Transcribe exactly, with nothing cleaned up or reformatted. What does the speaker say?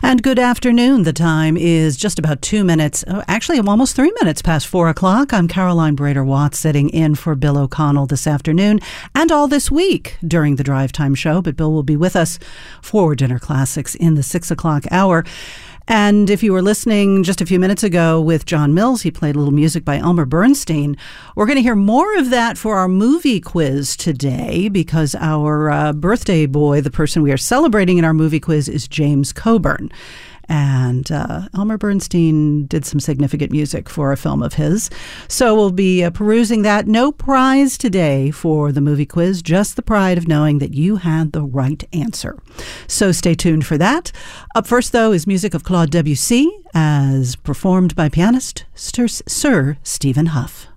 And good afternoon. The time is just about two minutes, oh, actually almost three minutes past four o'clock. I'm Caroline Brader-Watts sitting in for Bill O'Connell this afternoon and all this week during the Drive Time Show. But Bill will be with us for Dinner Classics in the six o'clock hour. And if you were listening just a few minutes ago with John Mills, he played a little music by Elmer Bernstein. We're going to hear more of that for our movie quiz today because our uh, birthday boy, the person we are celebrating in our movie quiz, is James Coburn. And uh, Elmer Bernstein did some significant music for a film of his. So we'll be uh, perusing that. No prize today for the movie quiz, just the pride of knowing that you had the right answer. So stay tuned for that. Up first, though, is music of Claude Debussy as performed by pianist Sir, Sir Stephen Hough.